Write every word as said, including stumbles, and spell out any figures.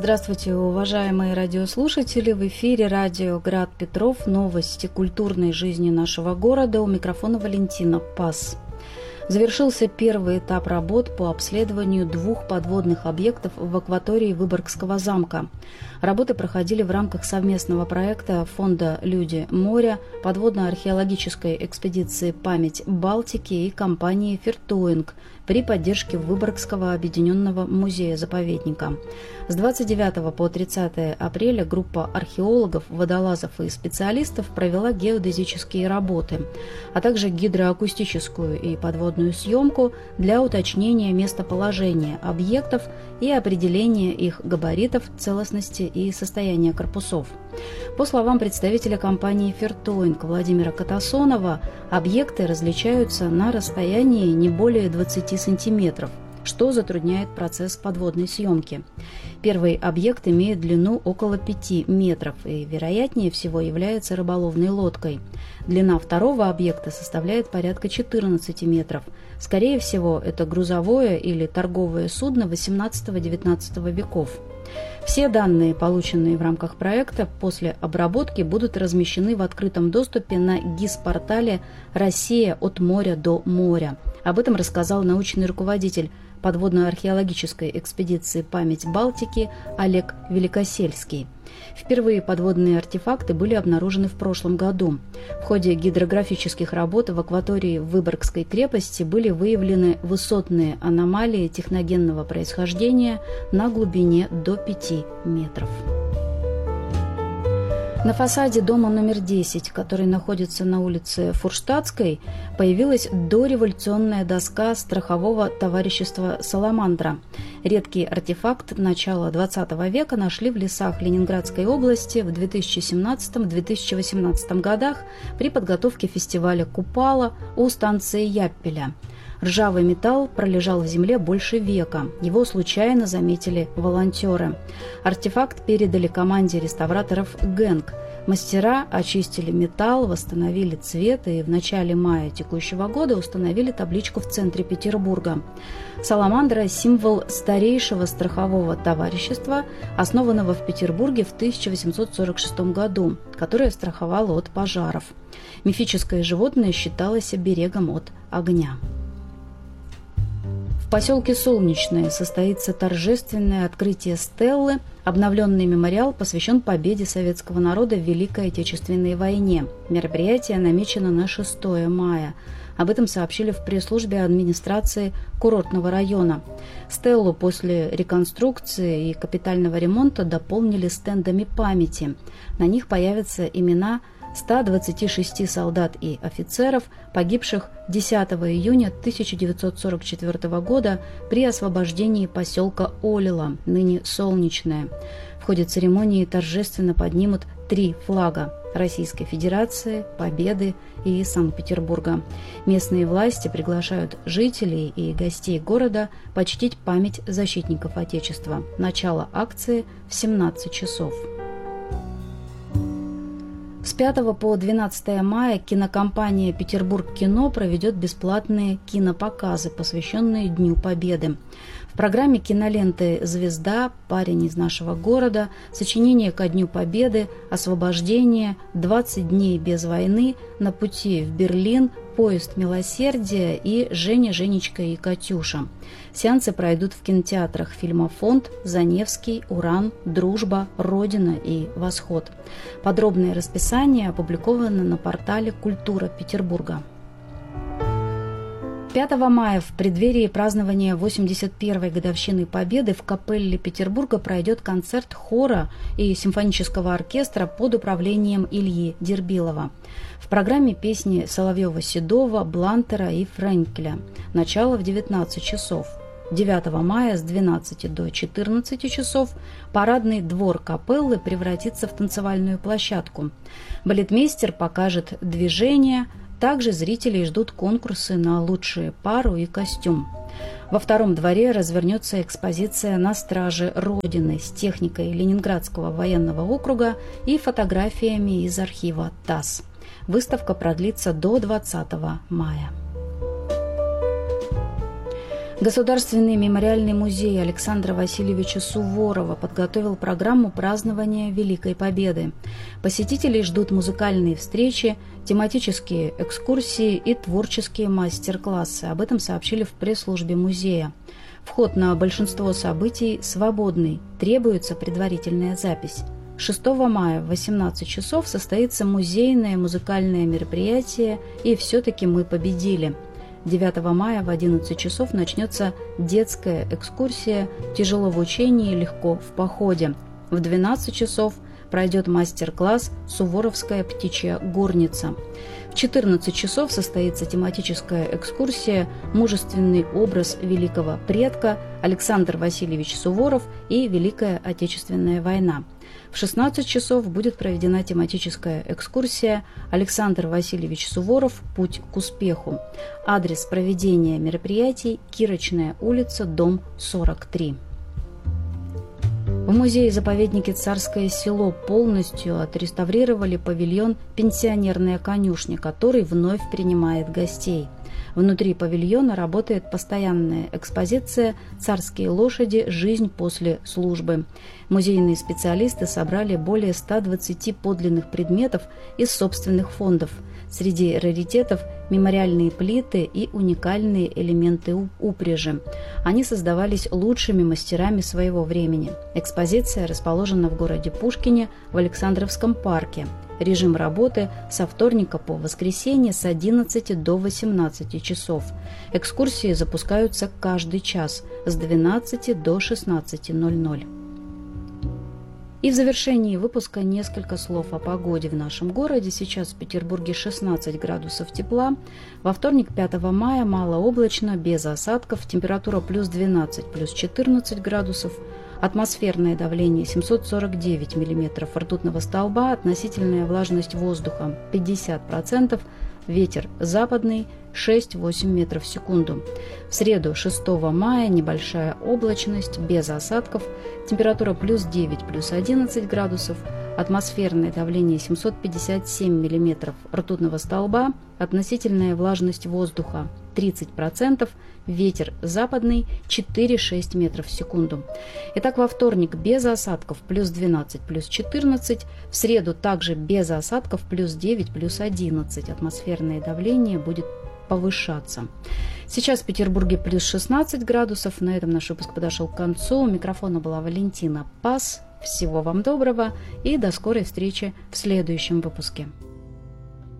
Здравствуйте, уважаемые радиослушатели! В эфире радио «Град Петров». Новости культурной жизни нашего города. У микрофона Валентина Пас. Завершился первый этап работ по обследованию двух подводных объектов в акватории Выборгского замка. Работы проходили в рамках совместного проекта Фонда «Люди моря», подводно-археологической экспедиции «Память Балтики» и компании «Фертуинг» при поддержке Выборгского объединенного музея-заповедника. С двадцать девятого по тридцатое апреля группа археологов, водолазов и специалистов провела геодезические работы, а также гидроакустическую и подводную съемку для уточнения местоположения объектов и определения их габаритов, целостности и состояния корпусов. По словам представителя компании «Фертуинг» Владимира Катасонова, объекты различаются на расстоянии не более двадцати сантиметров, что затрудняет процесс подводной съемки. Первый объект имеет длину около пяти метров и, вероятнее всего, является рыболовной лодкой. Длина второго объекта составляет порядка четырнадцати метров. Скорее всего, это грузовое или торговое судно восемнадцатого-девятнадцатого веков. Все данные, полученные в рамках проекта, после обработки будут размещены в открытом доступе на ГИС-портале «Россия от моря до моря». Об этом рассказал научный руководитель подводно-археологической экспедиции «Память Балтики» Олег Великосельский. Впервые подводные артефакты были обнаружены в прошлом году. В ходе гидрографических работ в акватории Выборгской крепости были выявлены высотные аномалии техногенного происхождения на глубине до пяти метров. На фасаде дома номер десять, который находится на улице Фурштадтской, появилась дореволюционная доска страхового товарищества «Саламандра». Редкий артефакт начала двадцатого века нашли в лесах Ленинградской области в две тысячи семнадцатом — две тысячи восемнадцатом годах при подготовке фестиваля «Купала» у станции Яппеля. Ржавый металл пролежал в земле больше века. Его случайно заметили волонтеры. Артефакт передали команде реставраторов «Гэнг». Мастера очистили металл, восстановили цвет и в начале мая текущего года установили табличку в центре Петербурга. «Саламандра» – символ старейшего страхового товарищества, основанного в Петербурге в тысяча восемьсот сорок шестом году, которое страховало от пожаров. Мифическое животное считалось оберегом от огня. В поселке Солнечное состоится торжественное открытие стеллы. Обновленный мемориал посвящен победе советского народа в Великой Отечественной войне. Мероприятие намечено на шестое мая. Об этом сообщили в пресс-службе администрации курортного района. Стеллу после реконструкции и капитального ремонта дополнили стендами памяти. На них появятся имена ста двадцати шести солдат и офицеров, погибших десятого июня тысяча девятьсот сорок четвёртого года при освобождении поселка Олила, ныне Солнечное. В ходе церемонии торжественно поднимут три флага – Российской Федерации, Победы и Санкт-Петербурга. Местные власти приглашают жителей и гостей города почтить память защитников Отечества. Начало акции в семнадцать часов. С пятого по двенадцатое мая кинокомпания «Петербург-кино» проведет бесплатные кинопоказы, посвященные Дню Победы. В программе киноленты «Звезда», «Парень из нашего города», «Сочинение ко Дню Победы», «Освобождение», «двадцать дней без войны», «На пути в Берлин», «Поезд милосердия» и «Женя, Женечка и Катюша». Сеансы пройдут в кинотеатрах «Фильмофонд», «Заневский», «Уран», «Дружба», «Родина» и «Восход». Подробное расписание опубликовано на портале «Культура Петербурга». пятого мая в преддверии празднования восемьдесят первой годовщины Победы в Капелле Петербурга пройдет концерт хора и симфонического оркестра под управлением Ильи Дербилова. В программе песни Соловьева-Седова, Блантера и Френкеля. Начало в девятнадцать часов. девятого мая с двенадцати до четырнадцати часов парадный двор капеллы превратится в танцевальную площадку. Балетмейстер покажет движения. Также зрителей ждут конкурсы на лучшие пару и костюм. Во втором дворе развернется экспозиция «На страже Родины» с техникой Ленинградского военного округа и фотографиями из архива ТАСС. Выставка продлится до двадцатого мая. Государственный мемориальный музей Александра Васильевича Суворова подготовил программу празднования Великой Победы. Посетителей ждут музыкальные встречи, тематические экскурсии и творческие мастер-классы. Об этом сообщили в пресс-службе музея. Вход на большинство событий свободный, требуется предварительная запись. шестого мая в восемнадцать часов состоится музейное музыкальное мероприятие «И все-таки мы победили». девятого мая в одиннадцать часов начнется детская экскурсия «Тяжело в учении, легко в походе». В двенадцать часов пройдет мастер-класс «Суворовская птичья горница». В четырнадцать часов состоится тематическая экскурсия «Мужественный образ великого предка Александр Васильевич Суворов и Великая Отечественная война». В шестнадцать часов будет проведена тематическая экскурсия «Александр Васильевич Суворов. Путь к успеху». Адрес проведения мероприятий – Кирочная улица, дом сорок три. В музее-заповеднике «Царское село» полностью отреставрировали павильон «Пенсионерная конюшня», который вновь принимает гостей. Внутри павильона работает постоянная экспозиция «Царские лошади. Жизнь после службы». Музейные специалисты собрали более ста двадцати подлинных предметов из собственных фондов. Среди раритетов – мемориальные плиты и уникальные элементы упряжи. Они создавались лучшими мастерами своего времени. Экспозиция расположена в городе Пушкине в Александровском парке. Режим работы со вторника по воскресенье с одиннадцати до восемнадцати часов. Экскурсии запускаются каждый час с двенадцати до шестнадцати ноль-ноль. И в завершении выпуска несколько слов о погоде в нашем городе. Сейчас в Петербурге шестнадцать градусов тепла. Во вторник, пятого мая, малооблачно, без осадков. Температура плюс двенадцать, плюс четырнадцать градусов. Атмосферное давление семьсот сорок девять миллиметров ртутного столба. Относительная влажность воздуха пятьдесят процентов. Ветер западный шесть-восемь метров в секунду. В среду, шестого мая, небольшая облачность, без осадков. Температура плюс девять, плюс одиннадцать градусов. Атмосферное давление семьсот пятьдесят семь миллиметров ртутного столба. Относительная влажность воздуха тридцать процентов. Ветер западный четыре-шесть метров в секунду. Итак, во вторник без осадков плюс двенадцать, плюс четырнадцать. В среду также без осадков плюс девять, плюс одиннадцать. Атмосферное давление будет повышаться. Сейчас в Петербурге плюс шестнадцать градусов. На этом наш выпуск подошел к концу. У микрофона была Валентина Пас. Всего вам доброго и до скорой встречи в следующем выпуске.